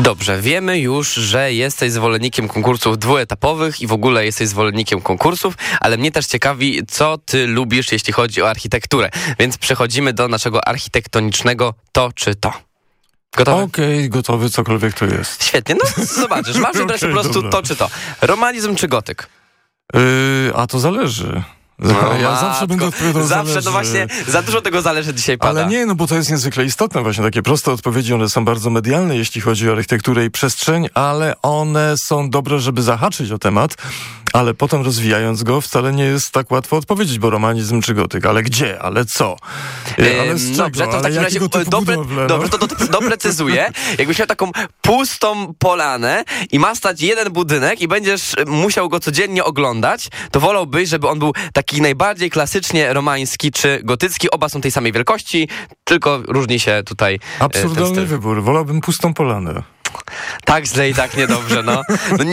Dobrze, wiemy już, że jesteś zwolennikiem konkursów dwuetapowych i w ogóle jesteś zwolennikiem konkursów, ale mnie też ciekawi, co ty lubisz, jeśli chodzi o architekturę. Więc przechodzimy do naszego architektonicznego to czy to. Gotowy? Okej, gotowy, cokolwiek to jest. Świetnie, no zobaczysz, masz wybrać po prostu dobra. To czy to. Romanizm czy gotyk? A to zależy. Ja zawsze będę odpowiadał zależy. No właśnie, za dużo tego zależy dzisiaj pada. Ale nie, no bo to jest niezwykle istotne. Właśnie takie proste odpowiedzi, one są bardzo medialne, jeśli chodzi o architekturę i przestrzeń, ale one są dobre, żeby zahaczyć o temat, ale potem rozwijając go wcale nie jest tak łatwo odpowiedzieć, bo romanizm czy gotyk. Ale gdzie? Ale co? Ale z czego? Dobrze, to w takim razie dobrze, to doprecyzuję. Jakbyś miał taką pustą polanę i ma stać jeden budynek i będziesz musiał go codziennie oglądać, to wolałbyś, żeby on był taki najbardziej klasycznie romański czy gotycki. Oba są tej samej wielkości, tylko różni się tutaj absurdalny wybór. Wolałbym pustą polanę. Tak źle i tak niedobrze, no.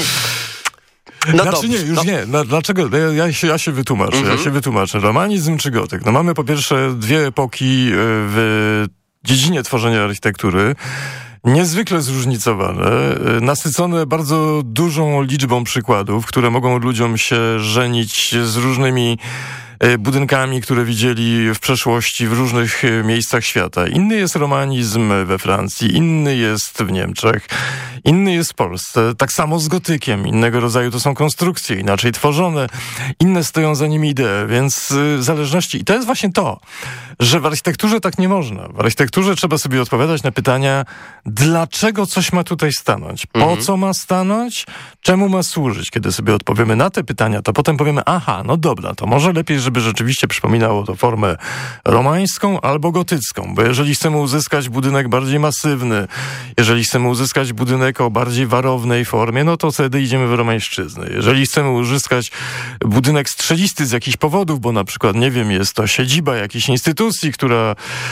No znaczy dobrze, nie. Dlaczego? Ja się wytłumaczę. Ja się wytłumaczę. Romanizm czy gotyk? No mamy po pierwsze dwie epoki w dziedzinie tworzenia architektury, niezwykle zróżnicowane, nasycone bardzo dużą liczbą przykładów, które mogą ludziom się żenić z różnymi budynkami, które widzieli w przeszłości w różnych miejscach świata. Inny jest romanizm we Francji, inny jest w Niemczech, inny jest w Polsce. Tak samo z gotykiem. Innego rodzaju to są konstrukcje, inaczej tworzone, inne stoją za nimi idee, więc w zależności... I to jest właśnie to, że w architekturze tak nie można. W architekturze trzeba sobie odpowiadać na pytania, dlaczego coś ma tutaj stanąć? Po co ma stanąć? Czemu ma służyć? Kiedy sobie odpowiemy na te pytania, to potem powiemy, aha, no dobra, to może lepiej, żeby rzeczywiście przypominało to formę romańską albo gotycką, bo jeżeli chcemy uzyskać budynek bardziej masywny, jeżeli chcemy uzyskać budynek o bardziej warownej formie, no to wtedy idziemy w romańszczyznę. Jeżeli chcemy uzyskać budynek strzelisty z jakichś powodów, bo na przykład, nie wiem, jest to siedziba jakiejś instytucji, która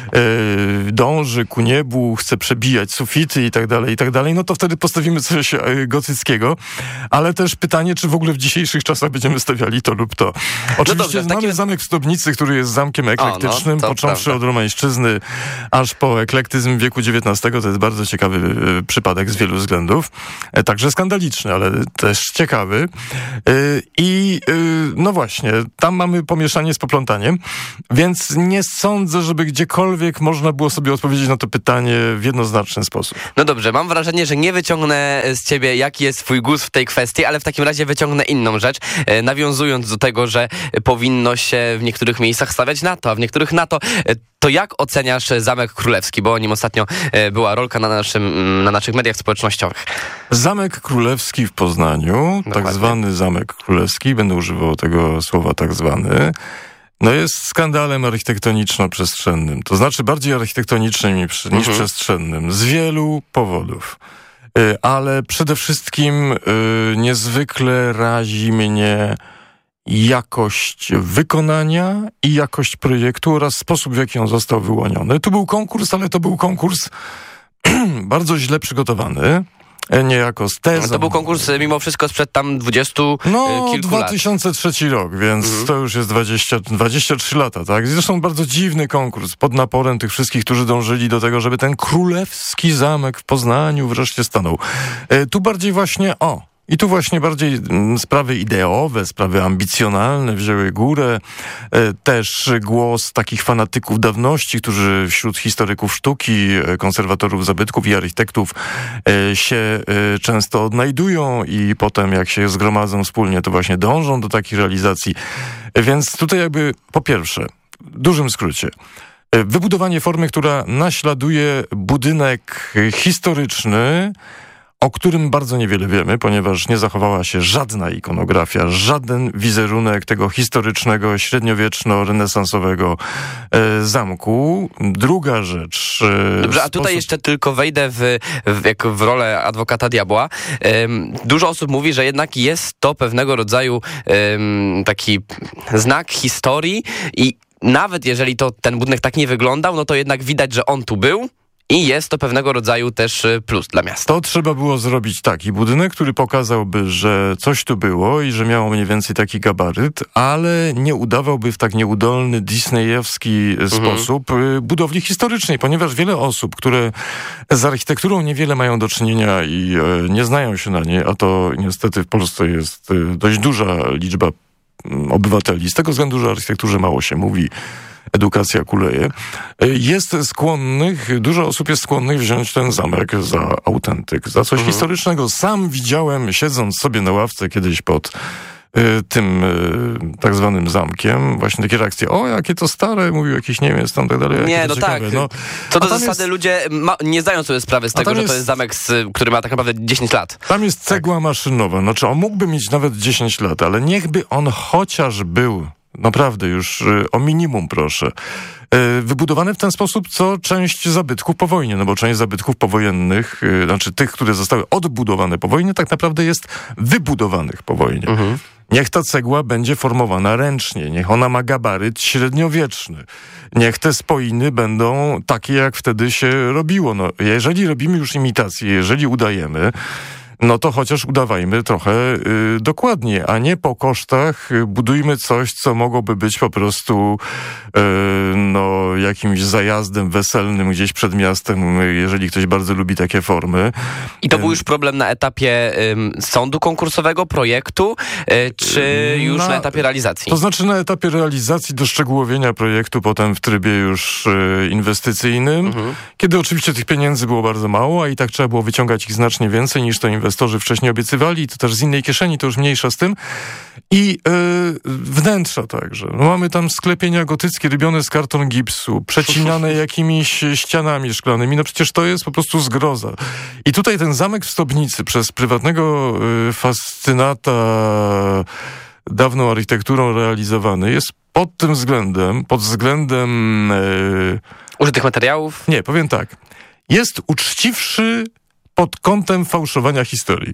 dąży ku niebu, chce przebijać sufity i tak dalej, no to wtedy postawimy coś gotyckiego, ale też pytanie, czy w ogóle w dzisiejszych czasach będziemy stawiali to lub to. Oczywiście mamy zamek w Stobnicy, który jest zamkiem eklektycznym, począwszy od romańszczyzny aż po eklektyzm wieku XIX. To jest bardzo ciekawy przypadek z wielu względów. Także skandaliczny, ale też ciekawy. No właśnie, tam mamy pomieszanie z poplątaniem, więc nie sądzę, żeby gdziekolwiek można było sobie odpowiedzieć na to pytanie w jednoznaczny sposób. No dobrze, mam wrażenie, że nie wyciągnę z ciebie, jaki jest twój gust w tej kwestii, ale w takim razie wyciągnę inną rzecz, nawiązując do tego, że powinno się w niektórych miejscach stawiać na to, a w niektórych na to. To jak oceniasz Zamek Królewski? Bo o nim ostatnio była rolka na naszych mediach społecznościowych. Zamek Królewski w Poznaniu, dokładnie. Tak zwany Zamek Królewski, będę używał tego słowa tak zwany, no jest skandalem architektoniczno-przestrzennym. To znaczy bardziej architektonicznym niż przestrzennym. Z wielu powodów. Ale przede wszystkim niezwykle razi mnie jakość wykonania i jakość projektu oraz sposób, w jaki on został wyłoniony. Tu był konkurs, ale to był konkurs bardzo źle przygotowany. Niejako z tezą. To był konkurs mimo wszystko sprzed tam 20 kilku 2003 lat. rok, więc to już jest 23 lata, tak? Zresztą bardzo dziwny konkurs, pod naporem tych wszystkich, którzy dążyli do tego, żeby ten królewski zamek w Poznaniu wreszcie stanął. Tu bardziej właśnie, i tu właśnie bardziej sprawy ideowe, sprawy ambicjonalne wzięły górę. Też głos takich fanatyków dawności, którzy wśród historyków sztuki, konserwatorów zabytków i architektów się często odnajdują i potem jak się zgromadzą wspólnie, to właśnie dążą do takich realizacji. Więc tutaj jakby po pierwsze, w dużym skrócie, wybudowanie formy, która naśladuje budynek historyczny, o którym bardzo niewiele wiemy, ponieważ nie zachowała się żadna ikonografia, żaden wizerunek tego historycznego, średniowieczno-renesansowego zamku. Druga rzecz... Dobrze, a tutaj jeszcze tylko wejdę w rolę adwokata diabła. Dużo osób mówi, że jednak jest to pewnego rodzaju taki znak historii i nawet jeżeli ten budynek tak nie wyglądał, no to jednak widać, że on tu był i jest to pewnego rodzaju też plus dla miasta. To trzeba było zrobić taki budynek, który pokazałby, że coś tu było i że miało mniej więcej taki gabaryt, ale nie udawałby w tak nieudolny, disneyowski sposób budowli historycznej, ponieważ wiele osób, które z architekturą niewiele mają do czynienia i nie znają się na niej, a to niestety w Polsce jest dość duża liczba obywateli, z tego względu, że o architekturze mało się mówi, edukacja kuleje, dużo osób jest skłonnych wziąć ten zamek za autentyk, za coś historycznego. Sam widziałem, siedząc sobie na ławce kiedyś pod tym tak zwanym zamkiem, właśnie takie reakcje, o jakie to stare, mówił jakiś Niemiec, tam tak dalej. Nie, no ciekawe. Tak. No, co do zasady ludzie nie zdają sobie sprawy z tego, że to jest zamek, który ma tak naprawdę 10 lat. Tam jest cegła maszynowa, znaczy on mógłby mieć nawet 10 lat, ale niechby on chociaż był, naprawdę już o minimum proszę, wybudowane w ten sposób, co część zabytków po wojnie, no bo część zabytków powojennych, znaczy tych, które zostały odbudowane po wojnie, tak naprawdę jest wybudowanych po wojnie. Niech ta cegła będzie formowana ręcznie, niech ona ma gabaryt średniowieczny. Niech te spoiny będą takie, jak wtedy się robiło. No, jeżeli robimy już imitację, jeżeli udajemy, no to chociaż udawajmy trochę dokładnie, a nie po kosztach budujmy coś, co mogłoby być po prostu jakimś zajazdem weselnym gdzieś przed miastem, jeżeli ktoś bardzo lubi takie formy. I to był już problem na etapie sądu konkursowego, projektu, czy już na etapie realizacji? To znaczy na etapie realizacji, doszczegółowienia projektu, potem w trybie już inwestycyjnym, kiedy oczywiście tych pieniędzy było bardzo mało, a i tak trzeba było wyciągać ich znacznie więcej niż to inwestorzy wcześniej obiecywali, to też z innej kieszeni, to już mniejsza z tym. I wnętrza także. No, mamy tam sklepienia gotyckie robione z karton gipsu, przecinane jakimiś ścianami szklanymi. No przecież to jest po prostu zgroza. I tutaj ten zamek w Stobnicy przez prywatnego fascynata dawną architekturą realizowany jest pod tym względem, pod względem użytych materiałów? Nie, powiem tak. Jest uczciwszy pod kątem fałszowania historii.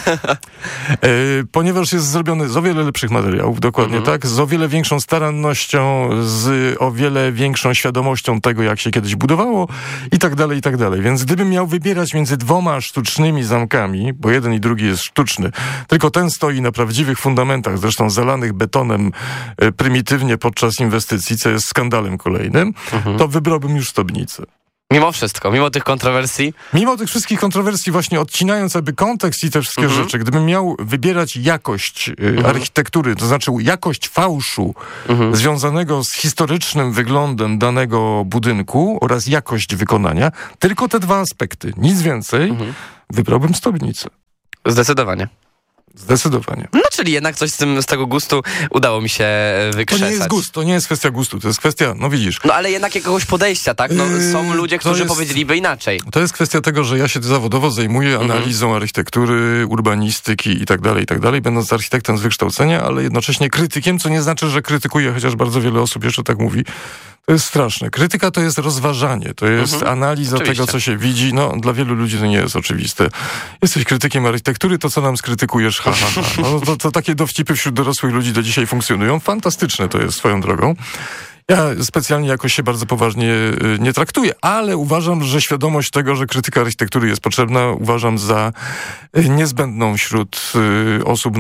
Ponieważ jest zrobiony z o wiele lepszych materiałów, dokładnie tak, z o wiele większą starannością, z o wiele większą świadomością tego, jak się kiedyś budowało i tak dalej, i tak dalej. Więc gdybym miał wybierać między dwoma sztucznymi zamkami, bo jeden i drugi jest sztuczny, tylko ten stoi na prawdziwych fundamentach, zresztą zalanych betonem prymitywnie podczas inwestycji, co jest skandalem kolejnym, to wybrałbym już Stobnicę. Mimo wszystko, mimo tych kontrowersji? Mimo tych wszystkich kontrowersji, właśnie odcinając jakby kontekst i te wszystkie rzeczy, gdybym miał wybierać jakość architektury, to znaczy jakość fałszu związanego z historycznym wyglądem danego budynku oraz jakość wykonania, tylko te dwa aspekty, nic więcej, wybrałbym Stobnicę. Zdecydowanie. Zdecydowanie. No, czyli jednak coś z tego gustu udało mi się wykrzesać. To nie jest gust, to nie jest kwestia gustu, to jest kwestia, no widzisz. No ale jednak jakiegoś podejścia, tak? No, są ludzie, którzy powiedzieliby inaczej. To jest kwestia tego, że ja się zawodowo zajmuję analizą architektury, urbanistyki i tak dalej, będąc architektem z wykształcenia, ale jednocześnie krytykiem, co nie znaczy, że krytykuję, chociaż bardzo wiele osób jeszcze tak mówi. To jest straszne. Krytyka to jest rozważanie, to jest analiza tego, co się widzi. No, dla wielu ludzi to nie jest oczywiste. Jesteś krytykiem architektury, to co nam skrytykujesz? No, to takie dowcipy wśród dorosłych ludzi do dzisiaj funkcjonują. Fantastyczne to jest swoją drogą. Ja specjalnie jakoś się bardzo poważnie nie traktuję, ale uważam, że świadomość tego, że krytyka architektury jest potrzebna, uważam za niezbędną wśród osób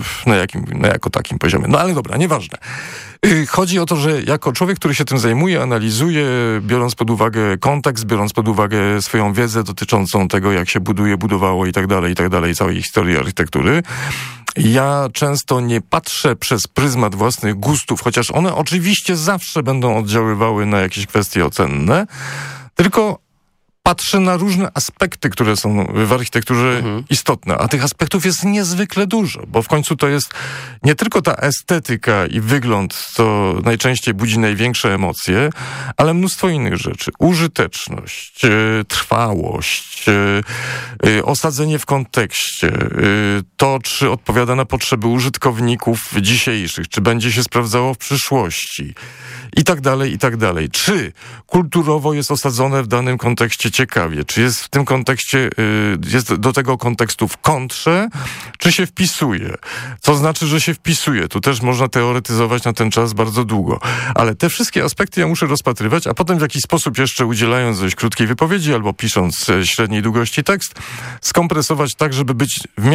na jako takim poziomie. No ale dobra, nieważne. Chodzi o to, że jako człowiek, który się tym zajmuje, analizuje, biorąc pod uwagę kontekst, biorąc pod uwagę swoją wiedzę dotyczącą tego, jak się budowało i tak dalej, całej historii architektury, ja często nie patrzę przez pryzmat własnych gustów, chociaż one oczywiście zawsze będą oddziaływały na jakieś kwestie ocenne, tylko patrzę na różne aspekty, które są w architekturze istotne, a tych aspektów jest niezwykle dużo, bo w końcu to jest nie tylko ta estetyka i wygląd, co najczęściej budzi największe emocje, ale mnóstwo innych rzeczy. Użyteczność, trwałość, osadzenie w kontekście, to, czy odpowiada na potrzeby użytkowników dzisiejszych, czy będzie się sprawdzało w przyszłości i tak dalej, i tak dalej. Czy kulturowo jest osadzone w danym kontekście ciekawie, czy jest w tym kontekście, jest do tego kontekstu w kontrze, czy się wpisuje. Co znaczy, że się wpisuje? Tu też można teoretyzować na ten czas bardzo długo. Ale te wszystkie aspekty ja muszę rozpatrywać, a potem w jakiś sposób jeszcze udzielając dość krótkiej wypowiedzi albo pisząc średniej długości tekst, skompresować tak, żeby być w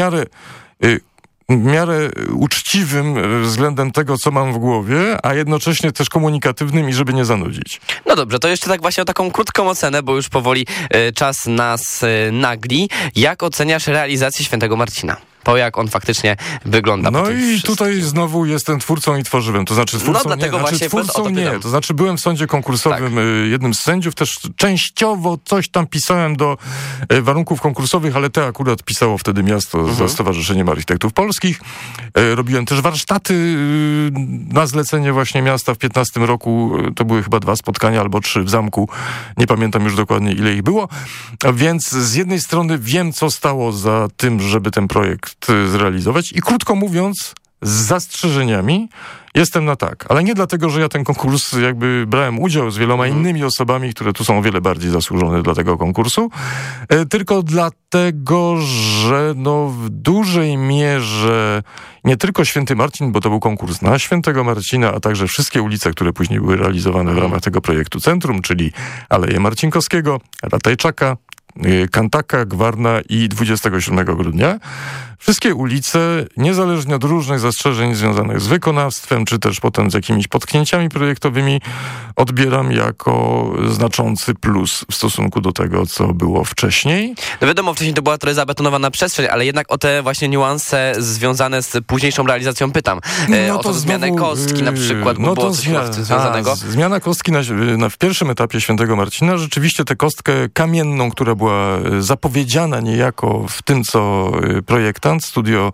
miarę uczciwym względem tego, co mam w głowie, a jednocześnie też komunikatywnym i żeby nie zanudzić. No dobrze, to jeszcze tak właśnie o taką krótką ocenę, bo już powoli czas nas nagli. Jak oceniasz realizację Świętego Marcina? To jak on faktycznie wygląda. No i tutaj znowu jestem twórcą i tworzywem. To znaczy twórcą nie. To znaczy byłem w sądzie konkursowym jednym z sędziów. Też częściowo coś tam pisałem do warunków konkursowych, ale te akurat pisało wtedy miasto za Stowarzyszeniem Architektów Polskich. Robiłem też warsztaty na zlecenie właśnie miasta w 15 roku. To były chyba 2 spotkania albo 3 w zamku. Nie pamiętam już dokładnie, ile ich było. Więc z jednej strony wiem, co stało za tym, żeby ten projekt zrealizować i krótko mówiąc, z zastrzeżeniami jestem na tak. Ale nie dlatego, że ja ten konkurs jakby brałem udział z wieloma innymi osobami, które tu są o wiele bardziej zasłużone dla tego konkursu, tylko dlatego, że w dużej mierze nie tylko Święty Marcin, bo to był konkurs na Świętego Marcina, a także wszystkie ulice, które później były realizowane w ramach tego projektu Centrum, czyli Aleje Marcinkowskiego, Ratajczaka, Kantaka, Gwarna i 27 grudnia. Wszystkie ulice, niezależnie od różnych zastrzeżeń związanych z wykonawstwem, czy też potem z jakimiś potknięciami projektowymi, odbieram jako znaczący plus w stosunku do tego, co było wcześniej. No wiadomo, wcześniej to była trochę zabetonowana przestrzeń, ale jednak o te właśnie niuanse związane z późniejszą realizacją pytam. O tą zmianę kostki na przykład, bo było coś związanego. Zmiana kostki w pierwszym etapie Świętego Marcina, rzeczywiście tę kostkę kamienną, która była zapowiedziana niejako w tym, co projektant, studio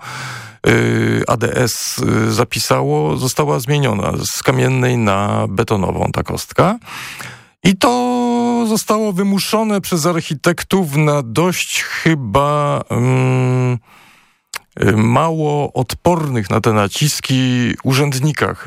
ADS zapisało, została zmieniona z kamiennej na betonową ta kostka. I to zostało wymuszone przez architektów na dość chyba mało odpornych na te naciski urzędnikach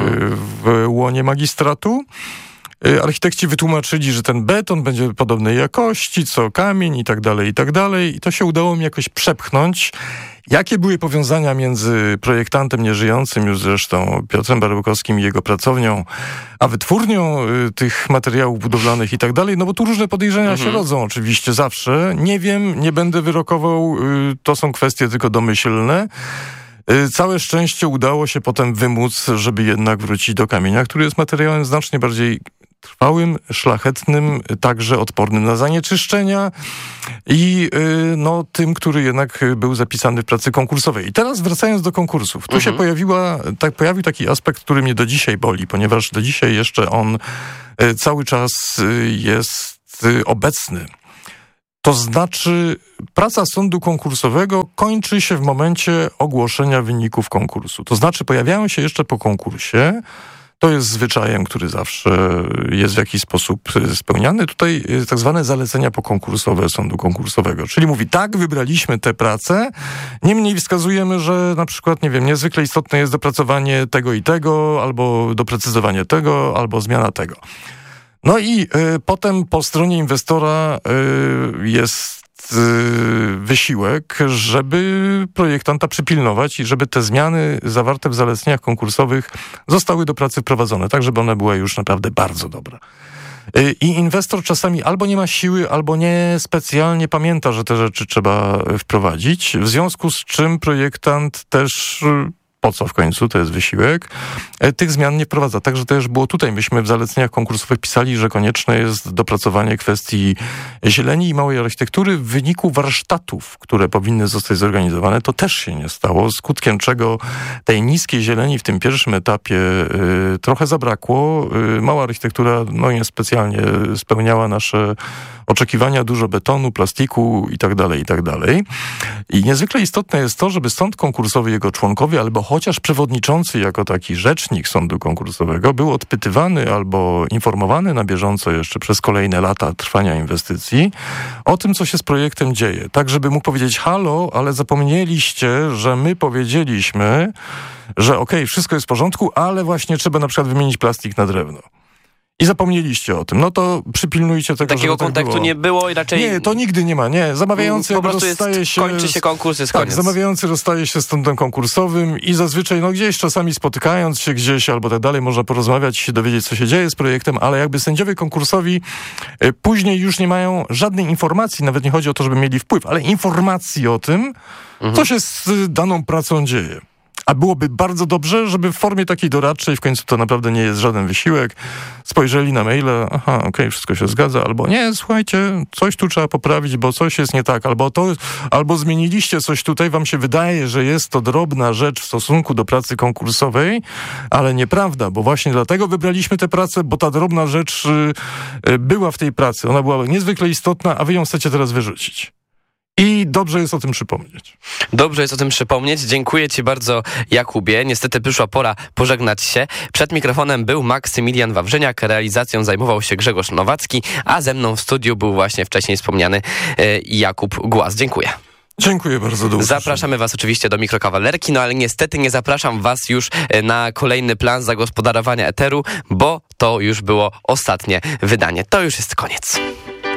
w łonie magistratu. Architekci wytłumaczyli, że ten beton będzie podobnej jakości, co kamień i tak dalej, i tak dalej. I to się udało mi jakoś przepchnąć. Jakie były powiązania między projektantem nieżyjącym już zresztą Piotrem Barbukowskim i jego pracownią, a wytwórnią tych materiałów budowlanych i tak dalej? No bo tu różne podejrzenia się rodzą oczywiście zawsze. Nie wiem, nie będę wyrokował. To są kwestie tylko domyślne. Całe szczęście udało się potem wymóc, żeby jednak wrócić do kamienia, który jest materiałem znacznie bardziej trwałym, szlachetnym, także odpornym na zanieczyszczenia i tym, który jednak był zapisany w pracy konkursowej. I teraz wracając do konkursów. Tu się pojawił taki aspekt, który mnie do dzisiaj boli, ponieważ do dzisiaj jeszcze on cały czas jest obecny. To znaczy praca sądu konkursowego kończy się w momencie ogłoszenia wyników konkursu. To znaczy pojawiają się jeszcze po konkursie. To jest zwyczajem, który zawsze jest w jakiś sposób spełniany. Tutaj tak zwane zalecenia pokonkursowe sądu konkursowego. Czyli mówi, tak, wybraliśmy tę pracę, niemniej wskazujemy, że na przykład, nie wiem, niezwykle istotne jest dopracowanie tego i tego, albo doprecyzowanie tego, albo zmiana tego. No i potem po stronie inwestora jest wysiłek, żeby projektanta przypilnować i żeby te zmiany zawarte w zaleceniach konkursowych zostały do pracy wprowadzone, tak żeby ona była już naprawdę bardzo dobra. I inwestor czasami albo nie ma siły, albo nie specjalnie pamięta, że te rzeczy trzeba wprowadzić, w związku z czym projektant też... Po co w końcu? To jest wysiłek. Tych zmian nie wprowadza. Także też było tutaj. Myśmy w zaleceniach konkursowych pisali, że konieczne jest dopracowanie kwestii zieleni i małej architektury w wyniku warsztatów, które powinny zostać zorganizowane. To też się nie stało, skutkiem czego tej niskiej zieleni w tym pierwszym etapie trochę zabrakło. Mała architektura niespecjalnie spełniała nasze oczekiwania, dużo betonu, plastiku i tak dalej, i tak dalej. I niezwykle istotne jest to, żeby sąd konkursowy, jego członkowie, albo chociaż przewodniczący jako taki rzecznik sądu konkursowego był odpytywany albo informowany na bieżąco jeszcze przez kolejne lata trwania inwestycji o tym, co się z projektem dzieje. Tak, żeby mógł powiedzieć, halo, ale zapomnieliście, że my powiedzieliśmy, że okej, wszystko jest w porządku, ale właśnie trzeba na przykład wymienić plastik na drewno. i zapomnieliście o tym, no to przypilnujcie tego, takiego kontaktu było. Nie było i raczej... Nie, to nigdy nie ma, nie. Zamawiający po prostu rozstaje się... kończy się konkurs, jest koniec. Zamawiający rozstaje się z sądem konkursowym i zazwyczaj, gdzieś czasami spotykając się gdzieś albo tak dalej, można porozmawiać, się dowiedzieć, co się dzieje z projektem, ale jakby sędziowie konkursowi później już nie mają żadnej informacji, nawet nie chodzi o to, żeby mieli wpływ, ale informacji o tym, co się z daną pracą dzieje. A byłoby bardzo dobrze, żeby w formie takiej doradczej, w końcu to naprawdę nie jest żaden wysiłek, spojrzeli na maile, okej, wszystko się zgadza, albo nie, słuchajcie, coś tu trzeba poprawić, bo coś jest nie tak, albo zmieniliście coś tutaj, wam się wydaje, że jest to drobna rzecz w stosunku do pracy konkursowej, ale nieprawda, bo właśnie dlatego wybraliśmy tę pracę, bo ta drobna rzecz była w tej pracy, ona była niezwykle istotna, a wy ją chcecie teraz wyrzucić. I dobrze jest o tym przypomnieć. Dobrze jest o tym przypomnieć. Dziękuję ci bardzo, Jakubie. Niestety przyszła pora pożegnać się. Przed mikrofonem był Maksymilian Wawrzyniak, realizacją zajmował się Grzegorz Nowacki, a ze mną w studiu był właśnie wcześniej wspomniany Jakub Głaz. Dziękuję. Dziękuję bardzo. Zapraszamy was oczywiście do Mikrokawalerki, ale niestety nie zapraszam was już na kolejny plan zagospodarowania eteru, bo to już było ostatnie wydanie. To już jest koniec.